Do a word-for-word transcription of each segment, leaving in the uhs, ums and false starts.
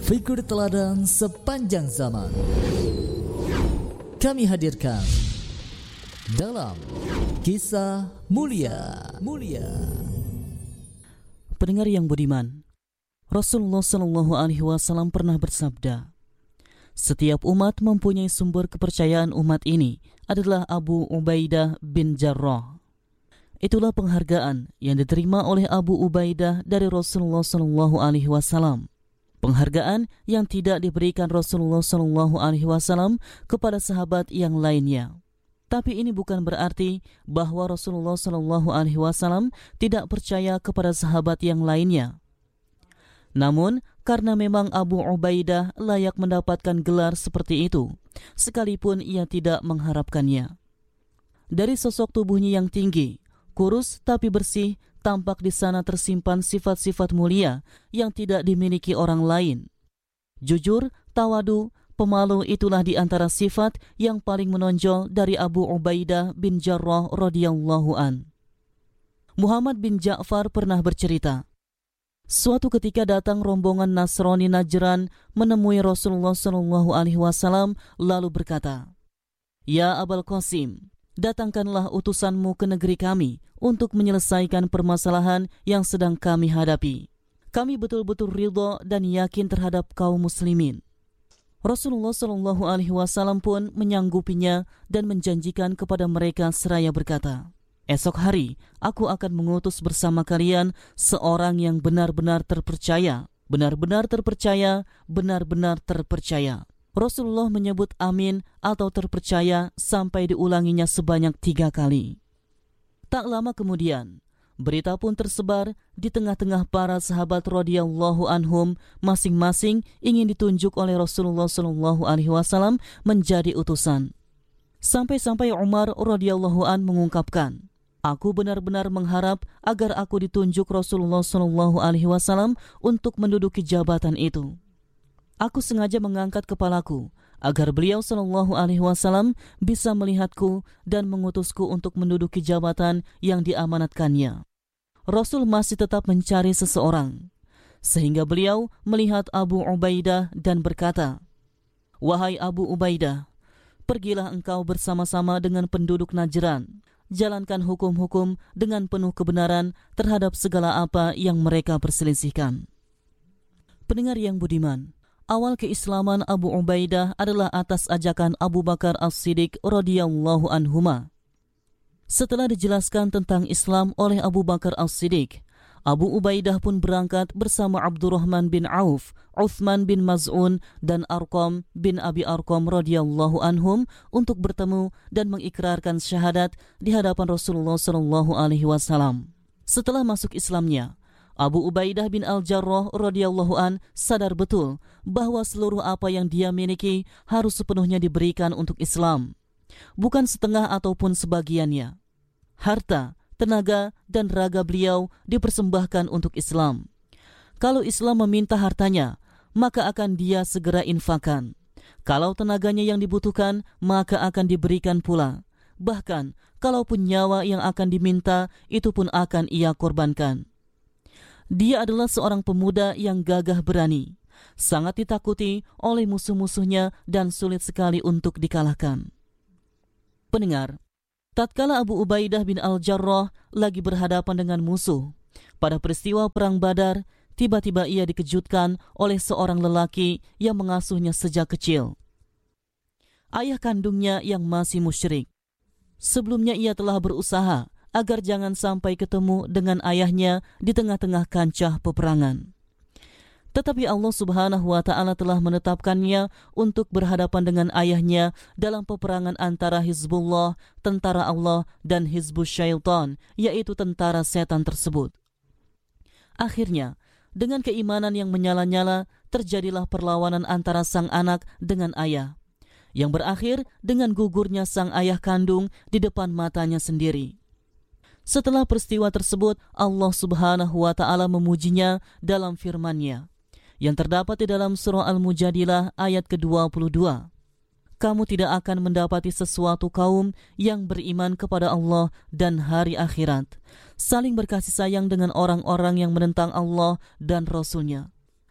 Figur teladan sepanjang zaman kami hadirkan dalam Kisah Mulia. Mulia. Pendengar yang budiman, Rasulullah Shallallahu Alaihi Wasallam pernah bersabda, setiap umat mempunyai sumber kepercayaan. Umat ini adalah Abu Ubaidah bin Jarrah. Itulah penghargaan yang diterima oleh Abu Ubaidah dari Rasulullah Shallallahu Alaihi Wasallam. Penghargaan yang tidak diberikan Rasulullah Shallallahu Alaihi Wasallam kepada sahabat yang lainnya. Tapi ini bukan berarti bahwa Rasulullah Shallallahu Alaihi Wasallam tidak percaya kepada sahabat yang lainnya. Namun, karena memang Abu Ubaidah layak mendapatkan gelar seperti itu, sekalipun ia tidak mengharapkannya. Dari sosok tubuhnya yang tinggi, kurus tapi bersih, tampak di sana tersimpan sifat-sifat mulia yang tidak dimiliki orang lain. Jujur, tawadu, pemalu itulah di antara sifat yang paling menonjol dari Abu Ubaidah bin Jarrah radhiyallahu an. Muhammad bin Ja'far pernah bercerita, suatu ketika datang rombongan Nasrani Najran menemui Rasulullah Shallallahu Alaihi Wasallam lalu berkata, "Ya Abul Qasim, datangkanlah utusanmu ke negeri kami untuk menyelesaikan permasalahan yang sedang kami hadapi. Kami betul-betul ridha dan yakin terhadap kaum muslimin." Rasulullah Shallallahu Alaihi Wasallam pun menyanggupinya dan menjanjikan kepada mereka seraya berkata, "Esok hari aku akan mengutus bersama kalian seorang yang benar-benar terpercaya, benar-benar terpercaya, benar-benar terpercaya." Rasulullah menyebut amin atau terpercaya sampai diulanginya sebanyak tiga kali. Tak lama kemudian, berita pun tersebar di tengah-tengah para sahabat radhiyallahu anhum, masing-masing ingin ditunjuk oleh Rasulullah Shallallahu Alaihi Wasallam menjadi utusan. Sampai-sampai Umar radhiyallahu an mengungkapkan, "Aku benar-benar mengharap agar aku ditunjuk Rasulullah Shallallahu Alaihi Wasallam untuk menduduki jabatan itu. Aku sengaja mengangkat kepalaku agar beliau Shallallahu Alaihi Wasallam bisa melihatku dan mengutusku untuk menduduki jabatan yang diamanatkannya." Rasul masih tetap mencari seseorang, sehingga beliau melihat Abu Ubaidah dan berkata, "Wahai Abu Ubaidah, pergilah engkau bersama-sama dengan penduduk Najran. Jalankan hukum-hukum dengan penuh kebenaran terhadap segala apa yang mereka perselisihkan." Pendengar yang budiman, awal keislaman Abu Ubaidah adalah atas ajakan Abu Bakar As-Siddiq radhiyallahu anhuma. Setelah dijelaskan tentang Islam oleh Abu Bakar As-Siddiq, Abu Ubaidah pun berangkat bersama Abdurrahman bin Auf, Uthman bin Maz'un, dan Arqam bin Abi Arqam radhiyallahu anhum untuk bertemu dan mengikrarkan syahadat di hadapan Rasulullah sallallahu alaihi wasallam. Setelah masuk Islamnya, Abu Ubaidah bin Al-Jarrah radhiyallahu an sadar betul bahwa seluruh apa yang dia miliki harus sepenuhnya diberikan untuk Islam, bukan setengah ataupun sebagiannya. Harta, tenaga, dan raga beliau dipersembahkan untuk Islam. Kalau Islam meminta hartanya, maka akan dia segera infakkan. Kalau tenaganya yang dibutuhkan, maka akan diberikan pula. Bahkan, kalaupun nyawa yang akan diminta, itu pun akan ia korbankan. Dia adalah seorang pemuda yang gagah berani, sangat ditakuti oleh musuh-musuhnya dan sulit sekali untuk dikalahkan. Pendengar, tatkala Abu Ubaidah bin Al-Jarrah lagi berhadapan dengan musuh, pada peristiwa Perang Badar, tiba-tiba ia dikejutkan oleh seorang lelaki yang mengasuhnya sejak kecil. Ayah kandungnya yang masih musyrik. Sebelumnya ia telah berusaha agar jangan sampai ketemu dengan ayahnya di tengah-tengah kancah peperangan. Tetapi Allah Subhanahu wa Ta'ala telah menetapkannya untuk berhadapan dengan ayahnya dalam peperangan antara Hizbullah, tentara Allah, dan Hizbus Syaitan, yaitu tentara setan tersebut. Akhirnya, dengan keimanan yang menyala-nyala, terjadilah perlawanan antara sang anak dengan ayah, yang berakhir dengan gugurnya sang ayah kandung di depan matanya sendiri. Setelah peristiwa tersebut, Allah Subhanahu wa Ta'ala memujinya dalam firman-Nya yang terdapat di dalam surah Al-Mujadilah ayat ke dua puluh dua. Kamu tidak akan mendapati sesuatu kaum yang beriman kepada Allah dan hari akhirat, saling berkasih sayang dengan orang-orang yang menentang Allah dan Rasul-Nya,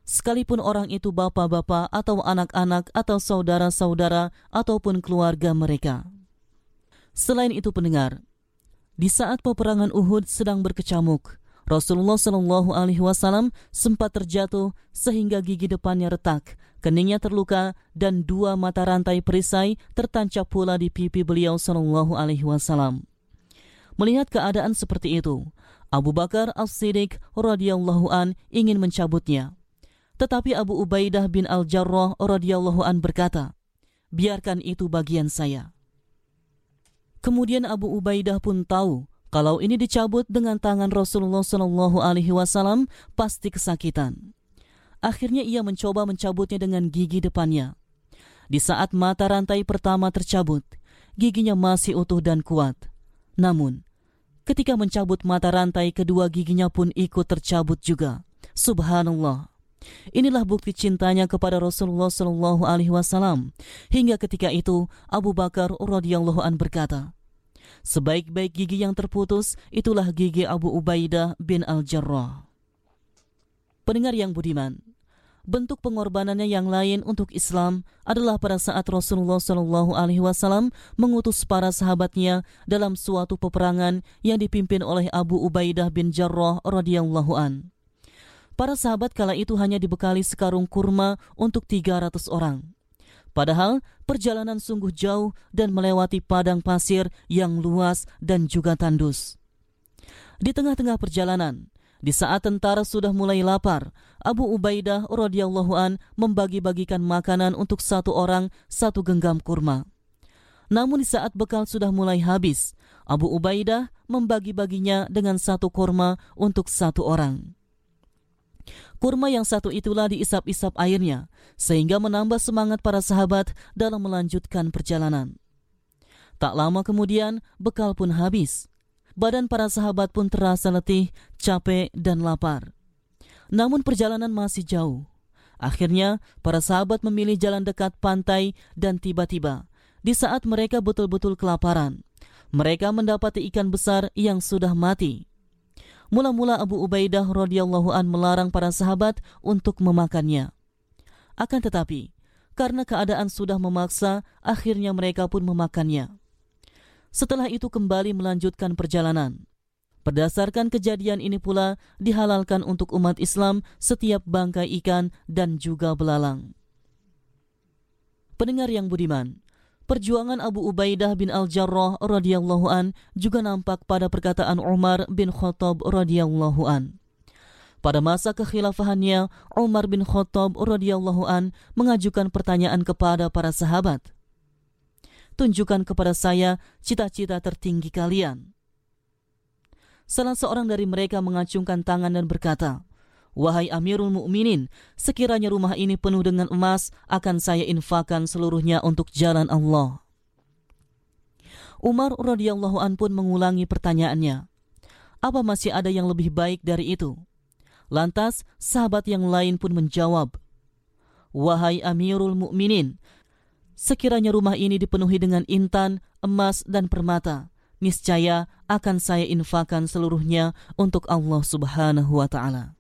sekalipun orang itu bapak-bapak atau anak-anak atau saudara-saudara ataupun keluarga mereka. Selain itu pendengar, di saat peperangan Uhud sedang berkecamuk, Rasulullah shallallahu alaihi wasallam sempat terjatuh sehingga gigi depannya retak, keningnya terluka, dan dua mata rantai perisai tertancap pula di pipi beliau shallallahu alaihi wasallam. Melihat keadaan seperti itu, Abu Bakar As-Siddiq radhiyallahu an ingin mencabutnya. Tetapi Abu Ubaidah bin Al-Jarrah radhiyallahu an berkata, "Biarkan itu bagian saya." Kemudian Abu Ubaidah pun tahu kalau ini dicabut dengan tangan Rasulullah shallallahu alaihi wasallam pasti kesakitan. Akhirnya ia mencoba mencabutnya dengan gigi depannya. Di saat mata rantai pertama tercabut, giginya masih utuh dan kuat. Namun, ketika mencabut mata rantai kedua, giginya pun ikut tercabut juga. Subhanallah. Inilah bukti cintanya kepada Rasulullah shallallahu alaihi wasallam. Hingga ketika itu Abu Bakar radhiyallahu an berkata, "Sebaik-baik gigi yang terputus itulah gigi Abu Ubaidah bin Al-Jarrah." Pendengar yang budiman, bentuk pengorbanannya yang lain untuk Islam adalah pada saat Rasulullah shallallahu alaihi wasallam mengutus para sahabatnya dalam suatu peperangan yang dipimpin oleh Abu Ubaidah bin Jarrah radhiyallahu an. Para sahabat kala itu hanya dibekali sekarung kurma untuk tiga ratus orang. Padahal perjalanan sungguh jauh dan melewati padang pasir yang luas dan juga tandus. Di tengah-tengah perjalanan, di saat tentara sudah mulai lapar, Abu Ubaidah radhiyallahu an membagi-bagikan makanan untuk satu orang satu genggam kurma. Namun di saat bekal sudah mulai habis, Abu Ubaidah membagi-baginya dengan satu kurma untuk satu orang. Kurma yang satu itulah diisap-isap airnya, sehingga menambah semangat para sahabat dalam melanjutkan perjalanan. Tak lama kemudian, bekal pun habis. Badan para sahabat pun terasa letih, capek, dan lapar. Namun perjalanan masih jauh. Akhirnya, para sahabat memilih jalan dekat pantai dan tiba-tiba, di saat mereka betul-betul kelaparan, mereka mendapati ikan besar yang sudah mati. Mula-mula Abu Ubaidah radhiyallahu an melarang para sahabat untuk memakannya. Akan tetapi, karena keadaan sudah memaksa, akhirnya mereka pun memakannya. Setelah itu kembali melanjutkan perjalanan. Berdasarkan kejadian ini pula dihalalkan untuk umat Islam setiap bangkai ikan dan juga belalang. Pendengar yang budiman, perjuangan Abu Ubaidah bin Al-Jarrah radhiyallahu an juga nampak pada perkataan Umar bin Khattab radhiyallahu an. Pada masa kekhilafahannya, Umar bin Khattab radhiyallahu an mengajukan pertanyaan kepada para sahabat. "Tunjukkan kepada saya cita-cita tertinggi kalian." Salah seorang dari mereka mengacungkan tangan dan berkata, "Wahai Amirul Mukminin, sekiranya rumah ini penuh dengan emas, akan saya infakkan seluruhnya untuk jalan Allah." Umar radhiyallahu an pun mengulangi pertanyaannya, "Apa masih ada yang lebih baik dari itu?" Lantas sahabat yang lain pun menjawab, "Wahai Amirul Mukminin, sekiranya rumah ini dipenuhi dengan intan, emas, dan permata, niscaya akan saya infakkan seluruhnya untuk Allah Subhanahu wa ta'ala."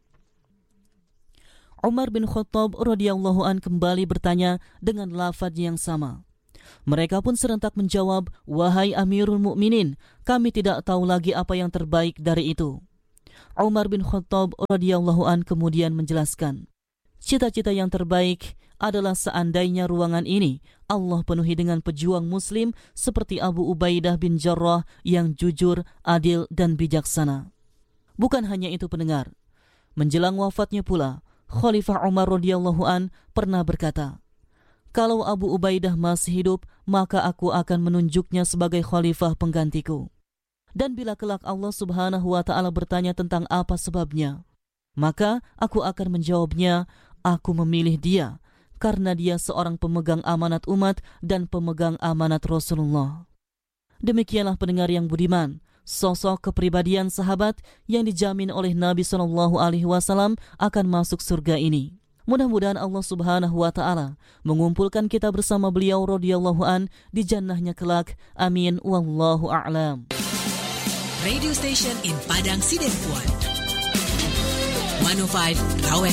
Umar bin Khattab radhiyallahu an kembali bertanya dengan lafaz yang sama. Mereka pun serentak menjawab, "Wahai Amirul Mukminin, kami tidak tahu lagi apa yang terbaik dari itu." Umar bin Khattab radhiyallahu an kemudian menjelaskan, cita-cita yang terbaik adalah seandainya ruangan ini Allah penuhi dengan pejuang muslim seperti Abu Ubaidah bin Jarrah yang jujur, adil, dan bijaksana. Bukan hanya itu pendengar, menjelang wafatnya pula, Khalifah Umar radhiyallahu an pernah berkata, "Kalau Abu Ubaidah masih hidup, maka aku akan menunjuknya sebagai khalifah penggantiku. Dan bila kelak Allah Subhanahu wa ta'ala bertanya tentang apa sebabnya, maka aku akan menjawabnya, aku memilih dia karena dia seorang pemegang amanat umat dan pemegang amanat Rasulullah." Demikianlah pendengar yang budiman, sosok kepribadian sahabat yang dijamin oleh Nabi shallallahu alaihi wasallam akan masuk surga ini. Mudah-mudahan Allah Subhanahu wa ta'ala mengumpulkan kita bersama beliau radhiyallahu an di jannahnya kelak. Amin. Wallahu a'lam. Radio station in Padang Sidempuan. seratus lima K W